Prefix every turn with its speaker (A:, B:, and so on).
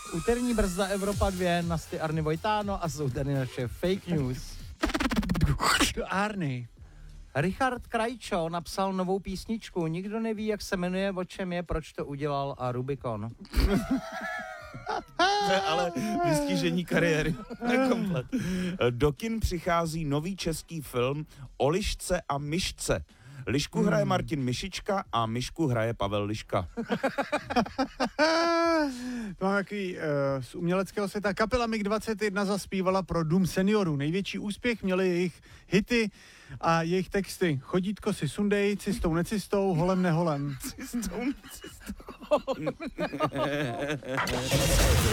A: Úterní brzda Evropa 2, Nasty Arny Vojtáno a jsou tady naše fake news.
B: Arny.
A: Richard Krajčo napsal novou písničku. Nikdo neví, jak se jmenuje, o čem je, proč to udělal a Rubikon.
C: Ale vystižení kariéry. Komplet. Do kin přichází nový český film o lišce a myšce. Lišku hraje Martin Myšička a myšku hraje Pavel Liška.
B: To mám takový z uměleckého světa. Kapela MiG-21 zaspívala pro Dům seniorů. Největší úspěch měly jejich hity a jejich texty. Chodítko si sundej, cistou necistou, holem neholem.
C: Cistou necistou.